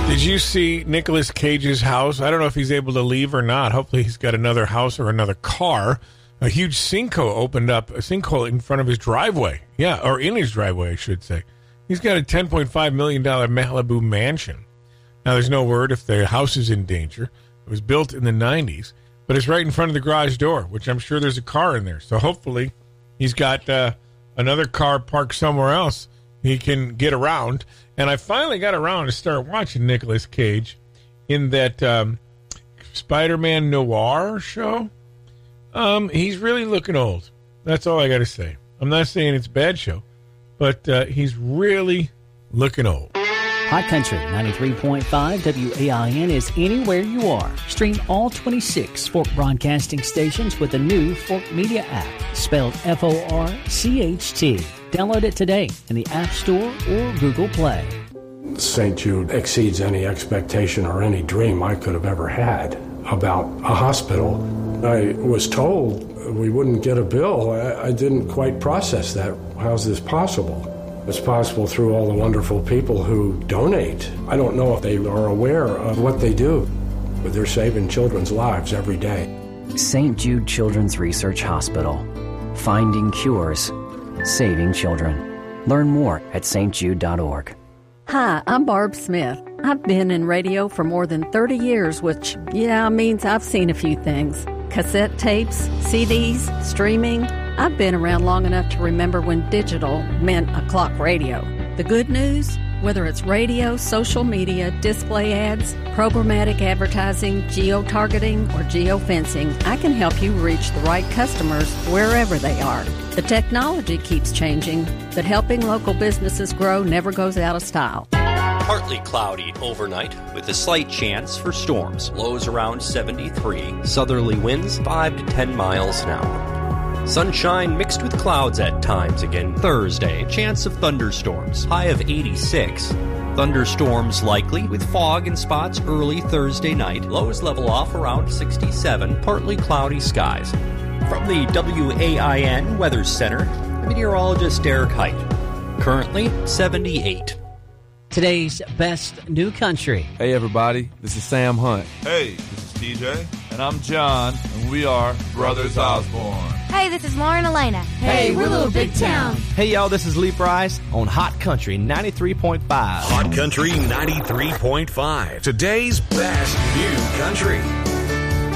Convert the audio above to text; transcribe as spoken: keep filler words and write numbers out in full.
Did you see Nicolas Cage's house? I don't know if he's able to leave or not. Hopefully he's got another house or another car. A huge sinkhole opened up, a sinkhole in front of his driveway. Yeah, or in his driveway, I should say. He's got a ten point five million dollars Malibu mansion. Now, there's no word if the house is in danger. It was built in the nineties, but it's right in front of the garage door, which I'm sure there's a car in there. So hopefully he's got uh, another car parked somewhere else he can get around. And I finally got around to start watching Nicolas Cage in that um, Spider-Man Noir show. Um, he's really looking old. That's all I got to say. I'm not saying it's a bad show, but uh, he's really looking old. Hot Country ninety-three point five W A I N is anywhere you are. Stream all twenty-six Fork Broadcasting stations with the new Fork Media app, spelled F O R C H T. Download it today in the App Store or Google Play. Saint Jude exceeds any expectation or any dream I could have ever had about a hospital. I was told we wouldn't get a bill. I, I didn't quite process that. How's this possible? It's possible through all the wonderful people who donate. I don't know if they are aware of what they do, but they're saving children's lives every day. Saint Jude Children's Research Hospital. Finding cures. Saving children. Learn more at s t jude dot org. Hi, I'm Barb Smith. I've been in radio for more than thirty years, which, yeah, means I've seen a few things. Cassette tapes, C Ds, streaming. I've been around long enough to remember when digital meant a clock radio. The good news? Whether it's radio, social media, display ads, programmatic advertising, geo-targeting, or geo-fencing, I can help you reach the right customers wherever they are. The technology keeps changing, but helping local businesses grow never goes out of style. Partly cloudy overnight with a slight chance for storms. Lows around seventy-three. Southerly winds five to ten miles an hour. Sunshine mixed with clouds at times again Thursday. Chance of thunderstorms. High of eighty-six. Thunderstorms likely with fog in spots early Thursday night. Lows level off around sixty-seven. Partly cloudy skies. From the W A I N Weather Center, meteorologist Derek Height. Currently seventy-eight. Today's best new country. Hey everybody, this is Sam Hunt. Hey, this is T J. And I'm John, and we are Brothers Osborne. Hey, this is Lauren Elena. Hey, we're Little Big Town. Hey y'all, this is Lee Price on Hot Country ninety-three point five. Hot Country ninety-three point five. Today's best new country.